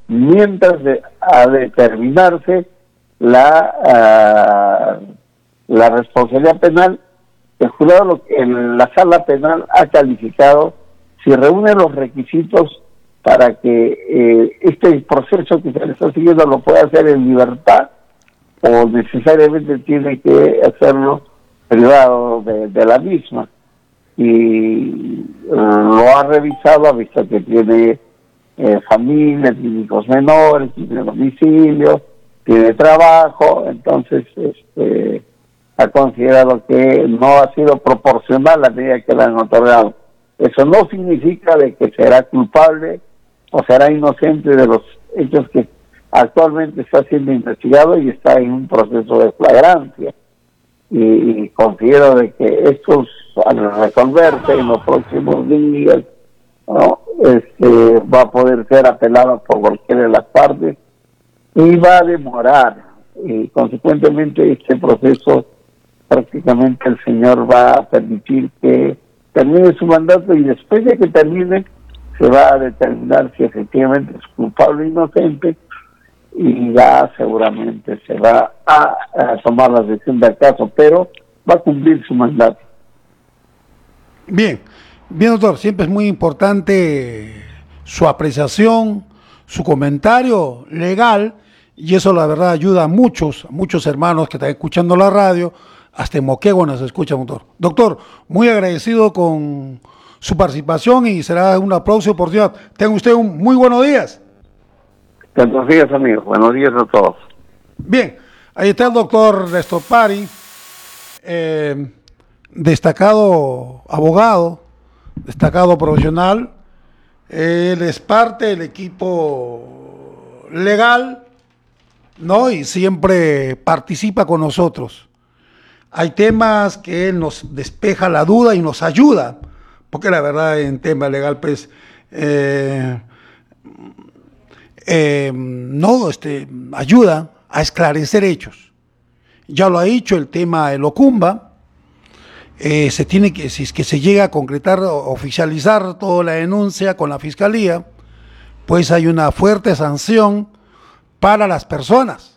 mientras a determinarse la responsabilidad penal. El jurado en la sala penal ha calificado si reúne los requisitos para que este proceso que se le está siguiendo lo pueda hacer en libertad, o necesariamente tiene que hacerlo privado de la misma. Y lo ha revisado, ha visto que tiene familia, tiene hijos menores, tiene domicilio, tiene trabajo, entonces ha considerado que no ha sido proporcional la medida que le han otorgado. Eso no significa de que será culpable o será inocente de los hechos que actualmente está siendo investigado y está en un proceso de flagrancia. Y considero de que esto, al resolverse en los próximos días, ¿no? Va a poder ser apelado por cualquiera de las partes y va a demorar, y consecuentemente este proceso prácticamente el señor va a permitir que termine su mandato, y después de que termine se va a determinar si efectivamente es culpable o inocente, y ya seguramente se va a tomar la decisión del caso, pero va a cumplir su mandato. Bien, doctor, siempre es muy importante su apreciación, su comentario legal, y eso la verdad ayuda a muchos hermanos que están escuchando la radio. Hasta en Moquegua nos escucha, doctor. Doctor, muy agradecido con su participación y será una próxima oportunidad. Tenga usted un muy buenos días. Buenos días, amigos. Buenos días a todos. Bien, ahí está el doctor Néstor Pari, destacado abogado, destacado profesional. Él es parte del equipo legal, ¿no? Y siempre participa con nosotros. Hay temas que él nos despeja la duda y nos ayuda, porque la verdad en tema legal, pues, ayuda a esclarecer hechos. Ya lo ha dicho el tema de Locumba. Se tiene que, si es que se llega a concretar, oficializar toda la denuncia con la fiscalía, pues hay una fuerte sanción para las personas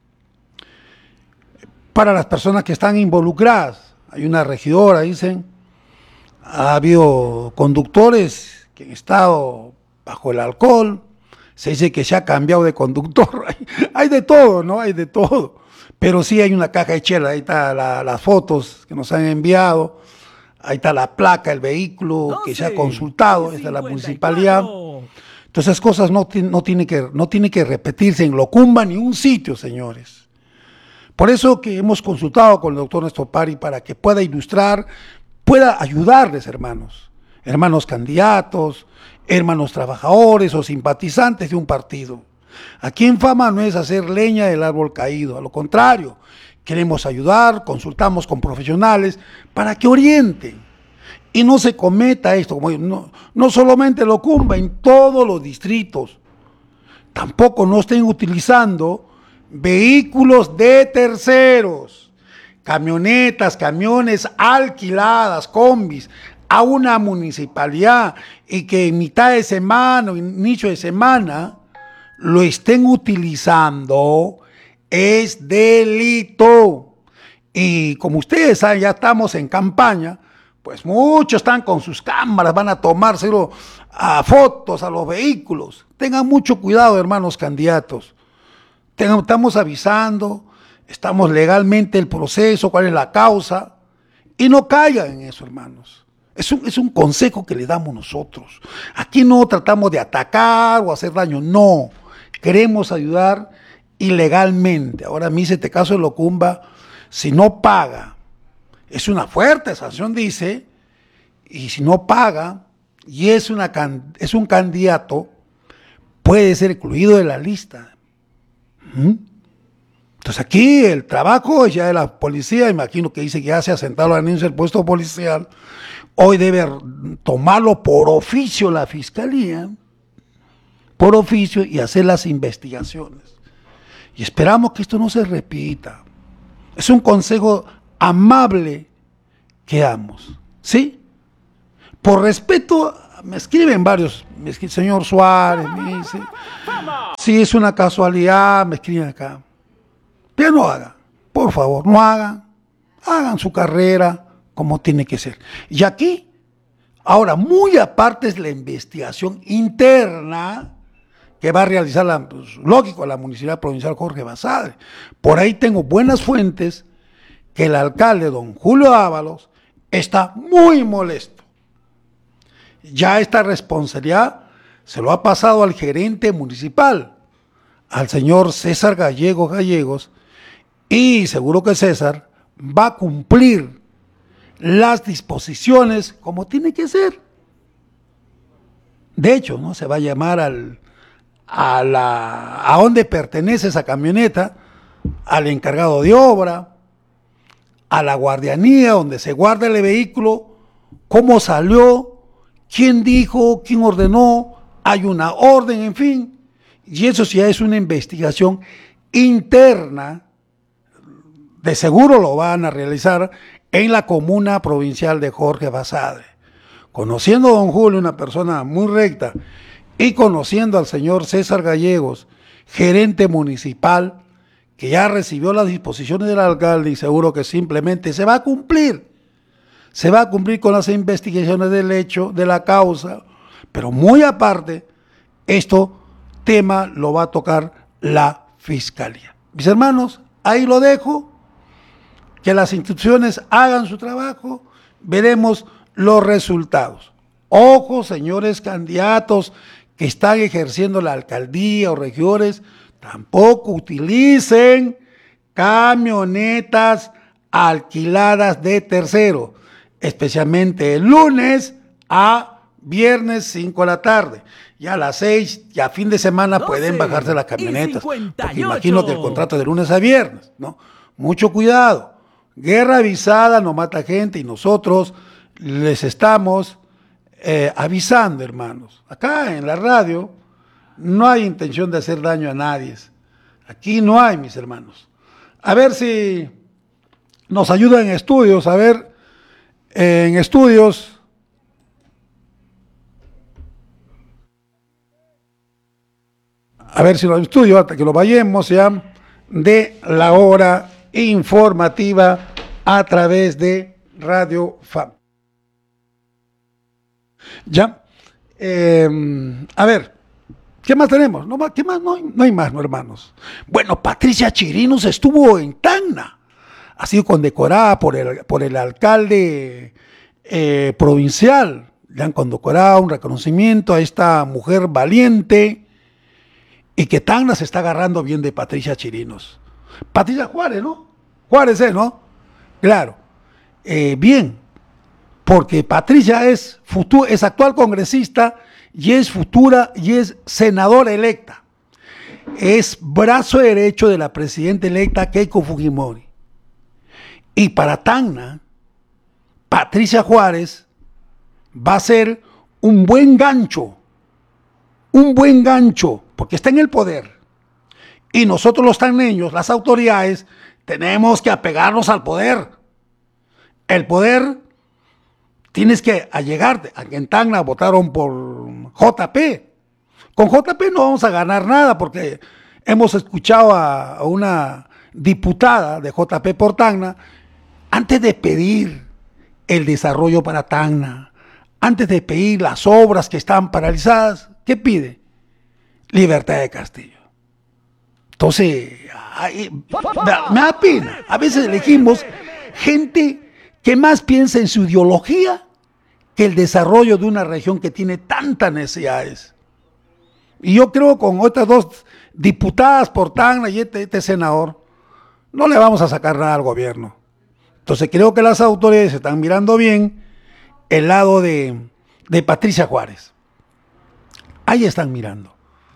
que están involucradas. Hay una regidora, dicen, ha habido conductores que han estado bajo el alcohol, se dice que se ha cambiado de conductor, hay de todo, ¿no? Hay de todo, pero sí hay una caja de chela, ahí está las fotos que nos han enviado, ahí está la placa, el vehículo que se ha consultado, esta es la municipalidad. Entonces esas cosas no tienen que repetirse en Locumba ni un sitio, señores. Por eso que hemos consultado con el doctor Néstor Pari para que pueda ilustrar, pueda ayudarles, hermanos candidatos, hermanos trabajadores o simpatizantes de un partido. Aquí en Fama no es hacer leña del árbol caído, a lo contrario, queremos ayudar, consultamos con profesionales para que orienten y no se cometa esto, como no solamente en Locumba, en todos los distritos. Tampoco no estén utilizando vehículos de terceros, camionetas, camiones alquiladas, combis, a una municipalidad, y que en mitad de semana o inicio de semana lo estén utilizando, es delito. Y como ustedes saben, ya estamos en campaña, pues muchos están con sus cámaras, van a tomárselo a fotos a los vehículos. Tengan mucho cuidado, hermanos candidatos. Estamos avisando, estamos legalmente el proceso, cuál es la causa, y no caigan en eso, hermanos. Es un consejo que le damos nosotros. Aquí no tratamos de atacar o hacer daño, no. Queremos ayudar ilegalmente. Ahora, me dice este caso de Locumba, si no paga, es una fuerte sanción, dice, y si no paga y es un candidato, puede ser excluido de la lista. Entonces aquí el trabajo es ya de la policía, imagino que dice que ya se ha sentado la denuncia del puesto policial, hoy debe tomarlo por oficio la fiscalía, por oficio, y hacer las investigaciones. Y esperamos que esto no se repita. Es un consejo amable que damos, ¿sí? Por respeto me escriben varios, señor Suárez, me dice, si es una casualidad, me escriben acá. Pero no hagan, por favor, no hagan, hagan su carrera como tiene que ser. Y aquí, ahora, muy aparte es la investigación interna que va a realizar, lógico, la Municipalidad Provincial Jorge Basadre. Por ahí tengo buenas fuentes que el alcalde, don Julio Ábalos, está muy molesto. Ya esta responsabilidad se lo ha pasado al gerente municipal, al señor César Gallegos, y seguro que César va a cumplir las disposiciones como tiene que ser. De hecho, ¿no? Se va a llamar a dónde pertenece esa camioneta, al encargado de obra, a la guardianía donde se guarda el vehículo, cómo salió, quién dijo, quién ordenó, hay una orden, en fin. Y eso ya es una investigación interna, de seguro lo van a realizar en la comuna provincial de Jorge Basadre. Conociendo a don Julio, una persona muy recta, y conociendo al señor César Gallegos, gerente municipal, que ya recibió las disposiciones del alcalde y seguro que simplemente se va a cumplir con las investigaciones del hecho, de la causa, pero muy aparte, tema lo va a tocar la Fiscalía. Mis hermanos, ahí lo dejo, que las instituciones hagan su trabajo, veremos los resultados. Ojo, señores candidatos que están ejerciendo la alcaldía o regidores, tampoco utilicen camionetas alquiladas de tercero, especialmente el lunes a viernes 5 de la tarde. Ya a las 6, ya fin de semana pueden bajarse las camionetas, porque imagino que el contrato es de lunes a viernes, ¿no? Mucho cuidado. Guerra avisada no mata gente y nosotros les estamos avisando, hermanos. Acá en la radio no hay intención de hacer daño a nadie. Aquí no hay, mis hermanos. A ver si nos ayuda en estudios, a ver, en estudios. A ver si los estudios, hasta que lo vayamos ya, de la hora informativa a través de Radio FAM. Ya. A ver, ¿qué más tenemos? ¿Qué más? No hay más, no, hermanos. Bueno, Patricia Chirinos estuvo en Tacna. Ha sido condecorada por el alcalde provincial. Le han condecorado un reconocimiento a esta mujer valiente y que Tacna se está agarrando bien de Patricia Chirinos. Patricia Juárez, ¿no? Juárez, ¿no? Claro. Bien, porque Patricia es actual congresista y es futura y es senadora electa. Es brazo derecho de la presidenta electa Keiko Fujimori. Y para Tacna, Patricia Juárez va a ser un buen gancho, porque está en el poder. Y nosotros los tacneños, las autoridades, tenemos que apegarnos al poder. El poder, tienes que allegarte. Aquí en Tacna votaron por JP. Con JP no vamos a ganar nada porque hemos escuchado a una diputada de JP por Tacna, antes de pedir el desarrollo para Tacna, antes de pedir las obras que están paralizadas, ¿qué pide? Libertad de Castillo. Entonces, me da pena. A veces elegimos gente que más piensa en su ideología que el desarrollo de una región que tiene tantas necesidades. Y yo creo con otras dos diputadas por Tacna y este senador, no le vamos a sacar nada al gobierno. Entonces creo que las autoridades están mirando bien el lado de Patricia Juárez. Ahí están mirando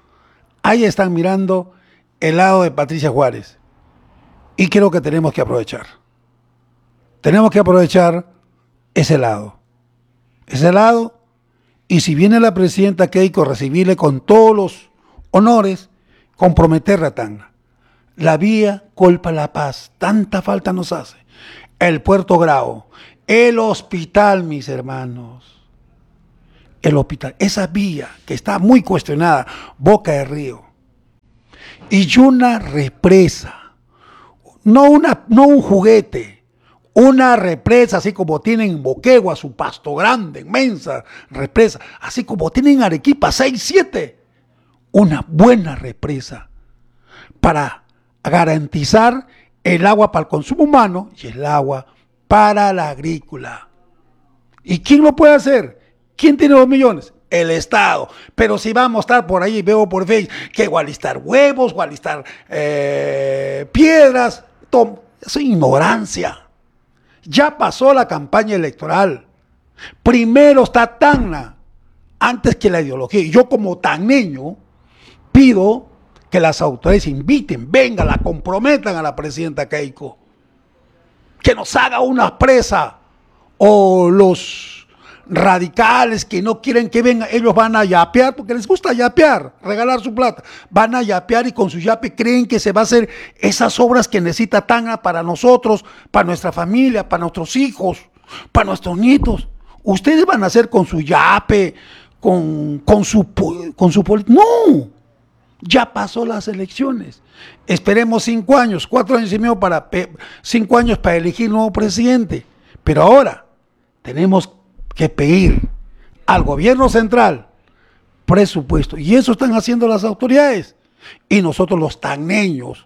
el lado de Patricia Juárez. Y creo que tenemos que aprovechar. Tenemos que aprovechar ese lado. Y si viene la presidenta Keiko, recibirle con todos los honores, comprometerla a Tacna. La vía Colpa La Paz, tanta falta nos hace. El Puerto Grau, el hospital, mis hermanos. el hospital, esa vía que está muy cuestionada, Boca del Río, y una represa, no un juguete, una represa, así como tienen en Moquegua su Pasto Grande, inmensa represa, así como tienen en Arequipa 6, 7, una buena represa para garantizar el agua para el consumo humano y el agua para la agrícola. ¿Y quién lo puede hacer? ¿Quién tiene los millones? El Estado. Pero si vamos a estar por ahí, veo por Facebook que igual alistar huevos, igual alistar piedras, eso es ignorancia. Ya pasó la campaña electoral. Primero está Tacna, antes que la ideología. Y yo como tacneño pido que las autoridades inviten, vengan, la comprometan a la presidenta Keiko, que nos haga una presa, o los radicales que no quieren que vengan, ellos van a yapear, porque les gusta yapear, regalar su plata, van a yapear y con su yape creen que se va a hacer esas obras que necesita Tacna para nosotros, para nuestra familia, para nuestros hijos, para nuestros nietos. Ustedes van a hacer con su yape, con su política. No, ya pasó las elecciones. Esperemos 5 años, 4 años y medio 5 años para elegir nuevo presidente. Pero ahora tenemos que pedir al gobierno central presupuesto. Y eso están haciendo las autoridades. Y nosotros los tacneños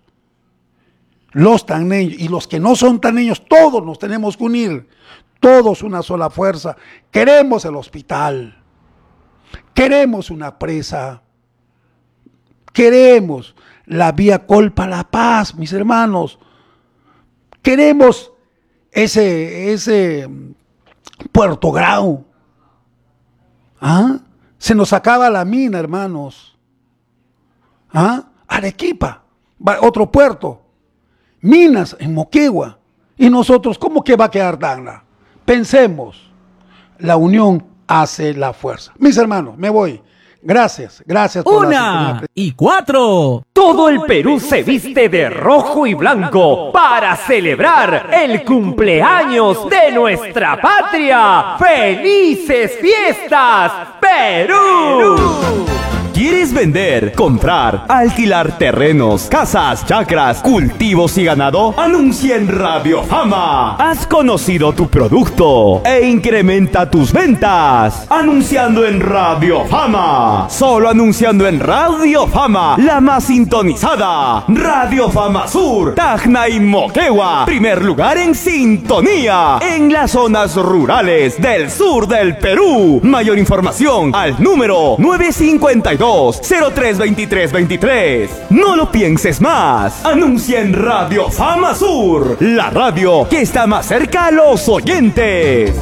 y los que no son tacneños, todos nos tenemos que unir. Todos una sola fuerza. Queremos el hospital. Queremos una presa. Queremos la vía Colpa La Paz, mis hermanos. Queremos ese Puerto Grau. ¿Ah? Se nos acaba la mina, hermanos. ¿Ah? Arequipa, otro puerto. Minas en Moquegua. Y nosotros, ¿cómo que va a quedar Tacna? Pensemos, la unión hace la fuerza. Mis hermanos, me voy. Gracias por la 1 y 4. Todo el Perú se viste de rojo y blanco para celebrar el cumpleaños de nuestra patria. ¡Felices fiestas, Perú! ¿Quieres vender, comprar, alquilar terrenos, casas, chacras, cultivos y ganado? Anuncia en Radio Fama. Has conocido tu producto e incrementa tus ventas. Anunciando en Radio Fama. Solo anunciando en Radio Fama, la más sintonizada. Radio Fama Sur, Tacna y Moquegua. Primer lugar en sintonía en las zonas rurales del sur del Perú. Mayor información al número 952-032323. No lo pienses más. Anuncia en Radio Fama Sur, la radio que está más cerca a los oyentes.